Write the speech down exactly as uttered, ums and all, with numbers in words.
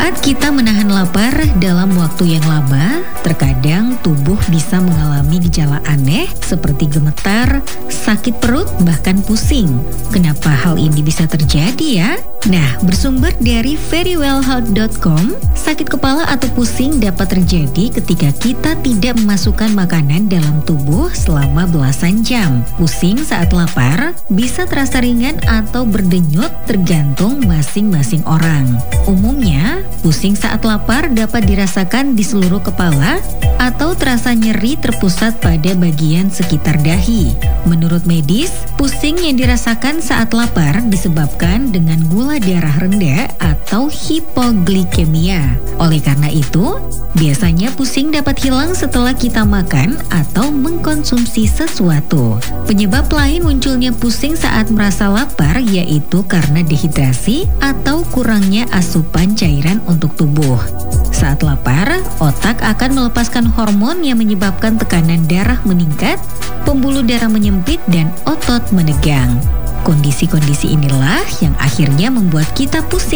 Saat kita menahan lapar dalam waktu yang lama, terkadang tubuh bisa mengalami gejala aneh seperti gemetar, sakit perut, bahkan pusing. Kenapa hal ini bisa terjadi ya? Nah, bersumber dari verywellhealth dot com, sakit kepala atau pusing dapat terjadi ketika kita tidak memasukkan makanan dalam tubuh selama belasan jam. Pusing saat lapar bisa terasa ringan atau berdenyut tergantung masing-masing orang. Umumnya, pusing saat lapar dapat dirasakan di seluruh kepala atau terasa nyeri terpusat pada bagian sekitar dahi. Menurut medis, pusing yang dirasakan saat lapar disebabkan dengan gula darah rendah atau hipoglikemia. Oleh karena itu, biasanya pusing dapat hilang setelah kita makan atau mengkonsumsi sesuatu. Penyebab lain munculnya pusing saat merasa lapar yaitu karena dehidrasi atau kurangnya asupan cairan untuk tubuh. Saat lapar, otak akan melepaskan hormon yang menyebabkan tekanan darah meningkat, pembuluh darah menyempit, dan otot menegang. Kondisi-kondisi inilah yang akhirnya membuat kita pusing.